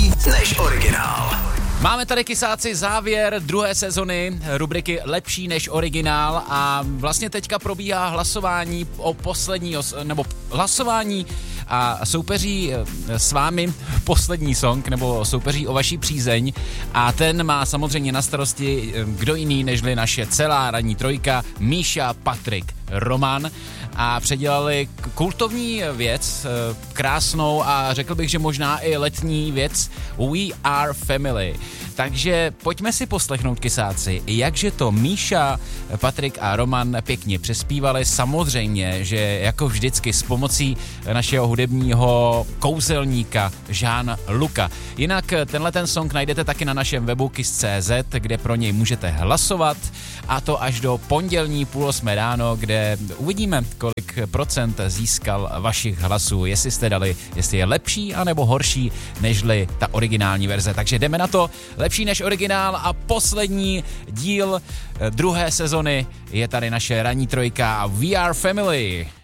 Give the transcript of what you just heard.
lepší než originál. Máme tady, kysáci, závěr druhé sezony rubriky Lepší než originál a vlastně teďka probíhá hlasování o hlasování a soupeří s vámi poslední song, nebo soupeří o vaší přízeň a ten má samozřejmě na starosti kdo jiný nežli naše celá ranní trojka Míša, Patrik, Roman a předělali kultovní věc, krásnou a řekl bych, že možná i letní věc We Are Family. Takže pojďme si poslechnout, kysáci, jakže to Míša, Patrik a Roman pěkně přespívali. Samozřejmě, že jako vždycky s pomocí našeho hudebního kouzelníka Jean Luca. Jinak tenhle ten song najdete taky na našem webu kiss.cz, kde pro něj můžete hlasovat a to až do pondělní 7:30 ráno, kde uvidíme, kolik procent získal vašich hlasů, jestli je lepší anebo horší nežli ta originální verze. Takže jdeme na to. Lepší než originál a poslední díl druhé sezony je tady naše ranní trojka We Are Family.